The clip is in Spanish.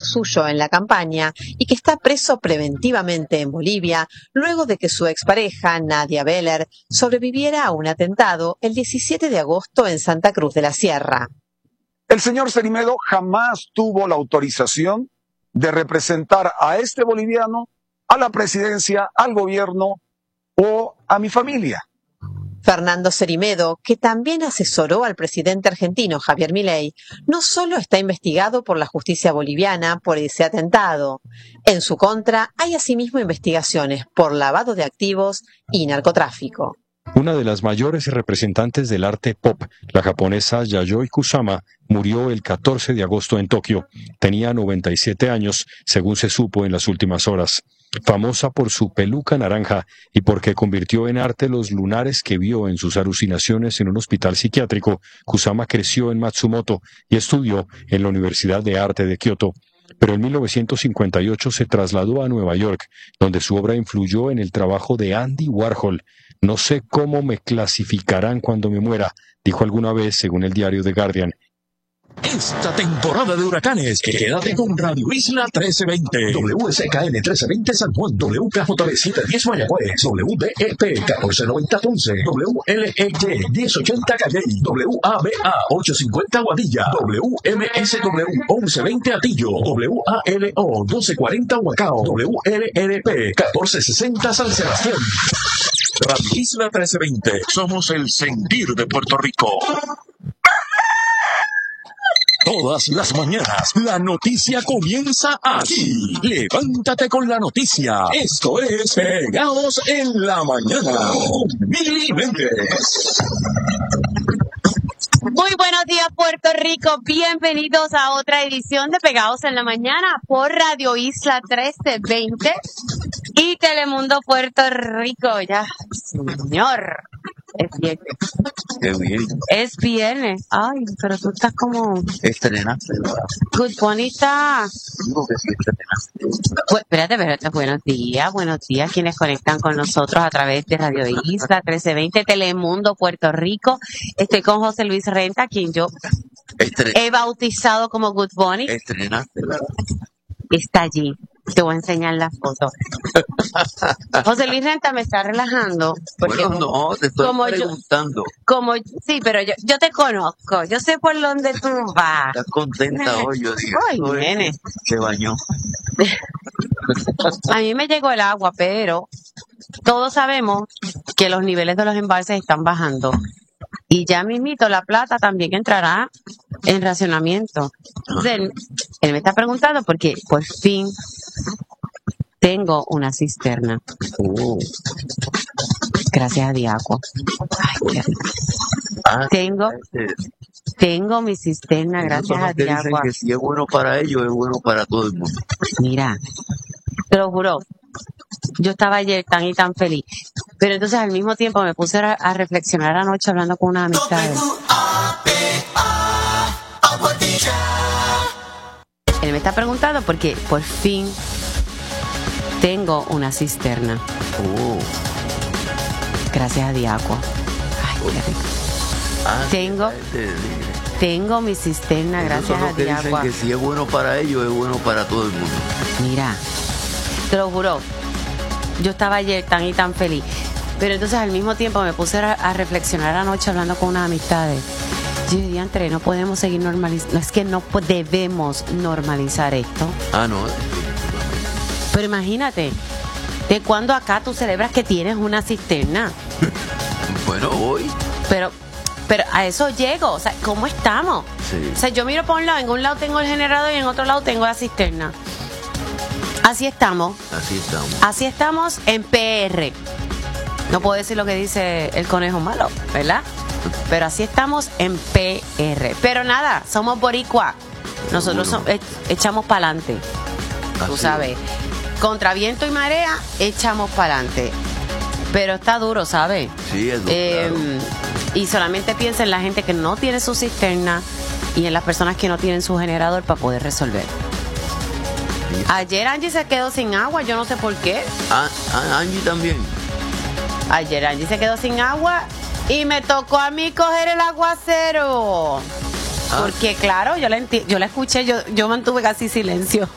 suyo en la campaña y que está preso preventivamente en Bolivia luego de que su expareja, Nadia Beller, sobreviviera a un atentado el 17 de agosto en Santa Cruz de la Sierra. El señor Cerimedo jamás tuvo la autorización de representar a este boliviano, a la presidencia, al gobierno o a mi familia. Fernando Cerimedo, que también asesoró al presidente argentino Javier Milei, no solo está investigado por la justicia boliviana por ese atentado. En su contra hay asimismo investigaciones por lavado de activos y narcotráfico. Una de las mayores representantes del arte pop, la japonesa Yayoi Kusama, murió el 14 de agosto en Tokio. Tenía 97 años, según se supo en las últimas horas. Famosa por su peluca naranja y porque convirtió en arte los lunares que vio en sus alucinaciones en un hospital psiquiátrico, Kusama creció en Matsumoto y estudió en la Universidad de Arte de Kioto. Pero en 1958 se trasladó a Nueva York, donde su obra influyó en el trabajo de Andy Warhol. No sé cómo me clasificarán cuando me muera, dijo alguna vez según el diario The Guardian. Esta temporada de huracanes, quédate con Radio Isla 1320, WSKN 1320 San Juan, WKJB 710 Mayagüez, WBEP 1490 Ponce, WLEY 1080 Calley, WABA 850 Guadilla, WMSW 1120 Atillo, WALO 1240 Huacao, WLRP 1460 San Sebastián. Radio Isla 1320, somos el sentir de Puerto Rico. Todas las mañanas, la noticia comienza aquí. Levántate con la noticia. Esto es Pegados en la Mañana con Mili Méndez. Muy buenos días, Puerto Rico. Bienvenidos a otra edición de Pegados en la Mañana por Radio Isla 1320 y Telemundo Puerto Rico. Ya, señor. Es viernes. Qué bien. Es viernes. Ay, pero tú estás como... Estrenaste, ¿verdad? Good bonita. Digo que sí, estrenaste. Pues, espérate. Buenos días quienes conectan con nosotros a través de Radio Isla 1320, Telemundo Puerto Rico. Estoy con José Luis Renta, quien yo he bautizado como Good Bunny. Estrenaste, ¿verdad? Está allí. Te voy a enseñar la foto. José Luis Renta me está relajando. Porque bueno, no, te estoy preguntando. Sí, pero yo te conozco. Yo sé por dónde tú vas. Estás contenta hoy, yo digo. Ay, nene. Se bañó. A mí me llegó el agua, pero todos sabemos que los niveles de los embalses están bajando. Y ya mismito la plata también entrará en racionamiento. Entonces, él me está preguntando porque por fin tengo una cisterna. Gracias a Diaco. Ay, qué rico. Tengo mi cisterna gracias a Diaco. Dicen que si es bueno para ellos, es bueno para todo el mundo. Mira, te lo juro. Yo estaba ayer tan y tan feliz. Pero entonces al mismo tiempo me puse a reflexionar anoche hablando con una amistad. Él me está preguntando porque por fin tengo una cisterna. Gracias a Diaco. Ay, qué rico. Tengo mi cisterna gracias a Diaco. Dicen que si es bueno para ellos, es bueno para todo el mundo. Mira, te lo juro. Yo estaba ayer tan y tan feliz. Pero entonces al mismo tiempo me puse a reflexionar anoche hablando con unas amistades. Yo dije, André, no podemos seguir normalizando. Es que no debemos normalizar esto. Ah, no. Pero imagínate, ¿de cuándo acá tú celebras que tienes una cisterna? Bueno, hoy. Pero a eso llego. O sea, ¿cómo estamos? Sí. O sea, yo miro por un lado, en un lado tengo el generador y en otro lado tengo la cisterna. Así estamos. Así estamos en PR. No puedo decir lo que dice el conejo malo, ¿verdad? Pero así estamos en PR. Pero nada, somos boricua. Nosotros echamos para adelante. Tú sabes. Contra viento y marea, echamos para adelante. Pero está duro, ¿sabes? Sí, es duro. Claro. Y solamente piensa en la gente que no tiene su cisterna y en las personas que no tienen su generador para poder resolver. Sí. Ayer Angie se quedó sin agua, yo no sé por qué. Angie también. Ayer Angie se quedó sin agua y me tocó a mí coger el aguacero. Porque claro, yo la escuché, yo mantuve casi silencio.